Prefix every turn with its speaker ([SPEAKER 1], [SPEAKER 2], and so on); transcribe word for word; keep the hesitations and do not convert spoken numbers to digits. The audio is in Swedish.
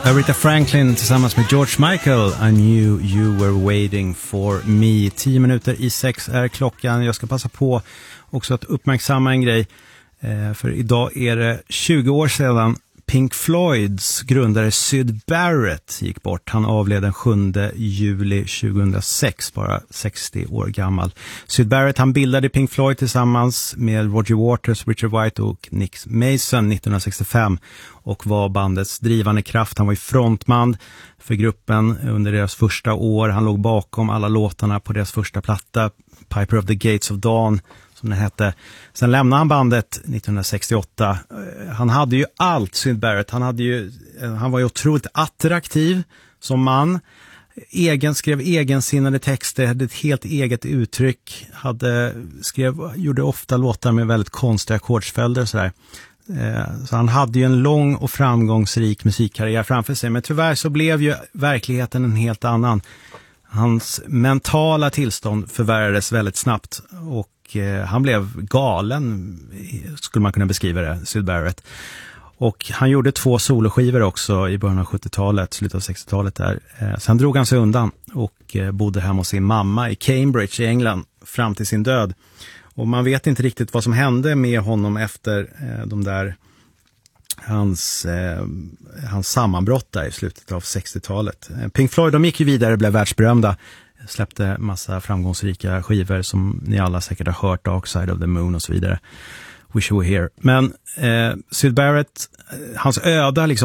[SPEAKER 1] Aretha Franklin tillsammans med George Michael, I knew you were waiting for me. Tio minuter i sex är klockan. Jag ska passa på också att uppmärksamma en grej. För idag är det tjugo år sedan Pink Floyds grundare Syd Barrett gick bort. Han avled den sjunde juli tjugohundrasex, bara sextio år gammal. Syd Barrett, han bildade Pink Floyd tillsammans med Roger Waters, Richard White och Nick Mason nittonhundrasextiofem och var bandets drivande kraft. Han var ju frontman för gruppen under deras första år. Han låg bakom alla låtarna på deras första platta, Piper of the Gates of Dawn, som det hette. Sen lämnade han bandet nittonhundrasextioåtta. Han hade ju allt, Syd Barrett. Han, hade ju, han var ju otroligt attraktiv som man. Egen, skrev egensinnade texter, hade ett helt eget uttryck. Hade, skrev, gjorde ofta låtar med väldigt konstiga ackordsföljder och sådär. Så han hade ju en lång och framgångsrik musikkarriär framför sig. Men tyvärr så blev ju verkligheten en helt annan. Hans mentala tillstånd förvärrades väldigt snabbt och han blev galen, skulle man kunna beskriva det, Syd Barrett. Och han gjorde två soloskivor också i början av sjuttiotalet, slutet av sextiotalet där. Sen drog han sig undan och bodde hemma hos sin mamma i Cambridge i England fram till sin död. Och man vet inte riktigt vad som hände med honom efter de där hans, eh, hans sammanbrott där i slutet av sextiotalet. Pink Floyd, de gick ju vidare, blev världsberömda. Släppte massa framgångsrika skivor som ni alla säkert har hört, Dark Side of the Moon och så vidare. Wish You Were Here. Men eh, Syd Barrett, hans öda liksom